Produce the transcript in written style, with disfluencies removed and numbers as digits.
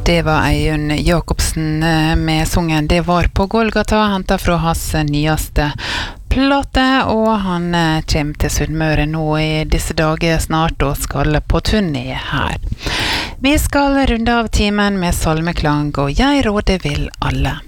Det var Eiun Jakobsen med sungen Det var på Golgata, hentet fra hans nyeste plate, og han kommer til Sunnmøre nå i disse dager snart og skal på turné her. Vi skal runde av timen med salmeklang, og jeg råder vil alle.